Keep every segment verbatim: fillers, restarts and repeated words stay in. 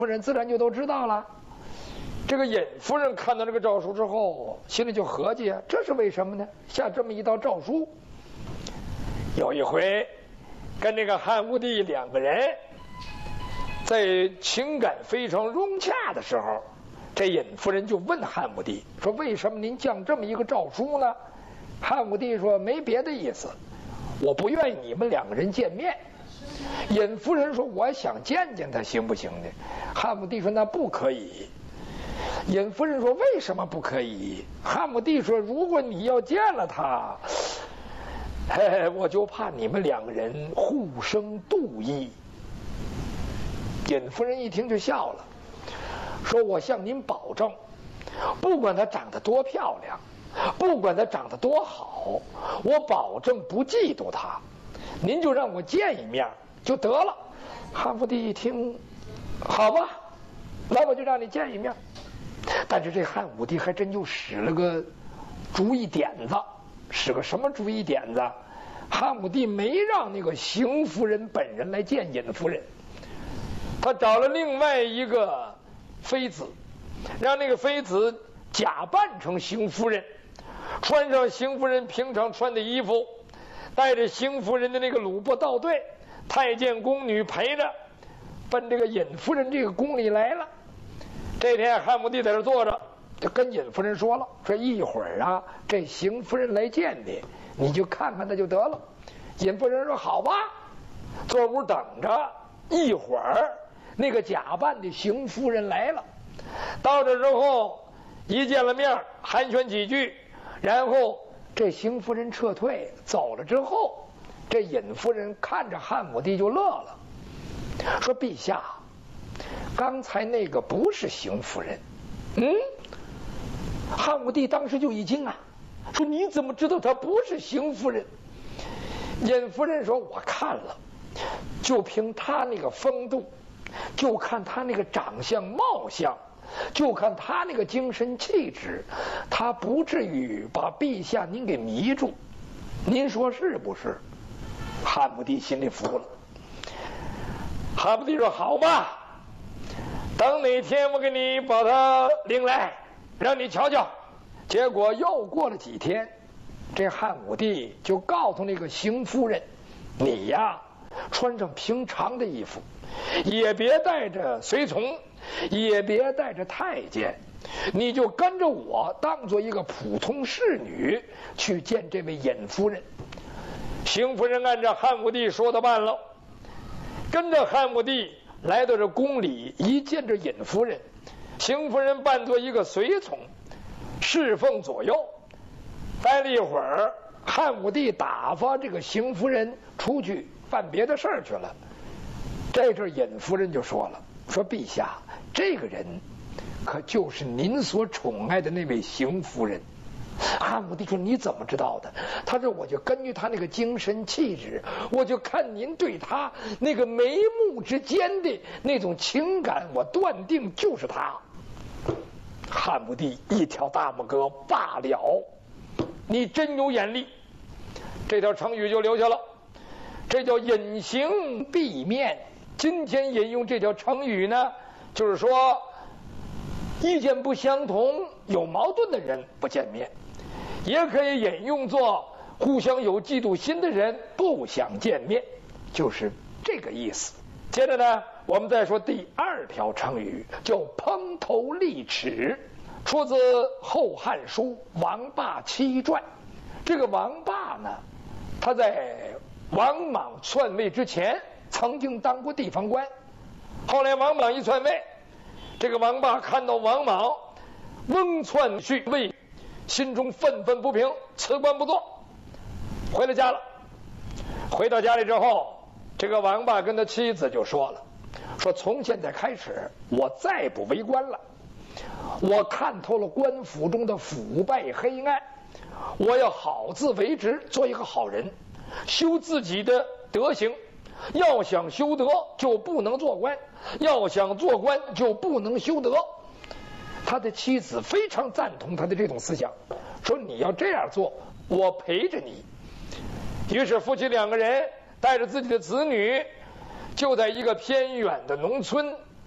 夫人自然就都知道了。这个尹夫人看到这个诏书之后，心里就合计啊，这是为什么呢？下这么一道诏书。有一回，跟这个汉武帝两个人在情感非常融洽的时候，这尹夫人就问汉武帝说：“为什么您降这么一个诏书呢？”汉武帝说：“没别的意思，我不愿意你们两个人见面。”尹夫人说：“我想见见他，行不行呢？”汉武帝说：“那不可以。”尹夫人说：“为什么不可以？”汉武帝说：“如果你要见了他，嘿，我就怕你们两个人互生妒意。”尹夫人一听就笑了，说：“我向您保证，不管她长得多漂亮，不管她长得多好，我保证不嫉妒她。您就让我见一面就得了。”汉武帝一听，好吧，那我就让你见一面。但是这汉武帝还真就使了个主意点子，使个什么主意点子？汉武帝没让那个邢夫人本人来见尹夫人，他找了另外一个妃子，让那个妃子假扮成邢夫人，穿上邢夫人平常穿的衣服，带着邢夫人的那个鲁布道队，太监宫女陪着，奔这个尹夫人这个宫里来了。这天汉武帝在这坐着，就跟尹夫人说了，说一会儿啊，这邢夫人来见你，你就看看她就得了。尹夫人说好吧，坐屋等着。一会儿那个假扮的邢夫人来了，到这之后一见了面寒暄几句，然后这邢夫人撤退走了之后，这尹夫人看着汉武帝就乐了，说：“陛下，刚才那个不是邢夫人。”嗯，汉武帝当时就一惊啊，说：“你怎么知道她不是邢夫人？”尹夫人说：“我看了，就凭她那个风度，就看她那个长相貌相，就看她那个精神气质，她不至于把陛下您给迷住。您说是不是？”汉武帝心里服了。汉武帝说：“好吧，等哪天我给你把他领来，让你瞧瞧。”结果又过了几天，这汉武帝就告诉那个邢夫人：“你呀，穿上平常的衣服，也别带着随从，也别带着太监，你就跟着我，当做一个普通侍女去见这位尹夫人。”邢夫人按照汉武帝说的办了，跟着汉武帝来到这宫里，一见着尹夫人，邢夫人扮作一个随从，侍奉左右。待了一会儿，汉武帝打发这个邢夫人出去办别的事儿去了。这阵尹夫人就说了，说：“陛下，这个人可就是您所宠爱的那位邢夫人。”汉武帝说：“你怎么知道的？”他说：“我就根据他那个精神气质，我就看您对他那个眉目之间的那种情感，我断定就是他。”汉武帝一挑大拇哥，罢了，你真有眼力。这条成语就留下了，这叫隐形避面。今天引用这条成语呢，就是说意见不相同、有矛盾的人不见面，也可以引用作互相有嫉妒心的人不想见面，就是这个意思。接着呢，我们再说第二条成语，叫蓬头立齿，出自《后汉书·王霸七传》。这个王霸呢，他在王莽篡位之前曾经当过地方官，后来王莽一篡位，这个王霸看到王莽翁篡婿位，心中愤愤不平，辞官不做，回了家了。回到家里之后，这个王霸跟他妻子就说了，说从现在开始我再不为官了，我看透了官府中的腐败黑暗，我要好自为之，做一个好人，修自己的德行。要想修德就不能做官，要想做官就不能修德。他的妻子非常赞同他的这种思想，说你要这样做，我陪着你。于是夫妻两个人带着自己的子女，就在一个偏远的农村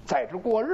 在这过日。